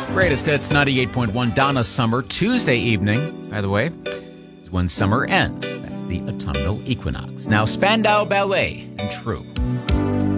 Greatest hits, 98.1. Donna Summer. Tuesday evening, by the way, is when summer ends. That's the autumnal equinox. Now, Spandau Ballet and True.